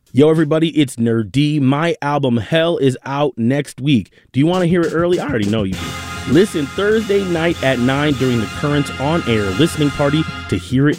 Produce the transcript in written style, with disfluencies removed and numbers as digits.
Yo, everybody, it's Nerd D. My album Hell is out next week. Do you want to hear it early? I already know you do. Listen Thursday night at 9 during the Currents on Air listening party to hear it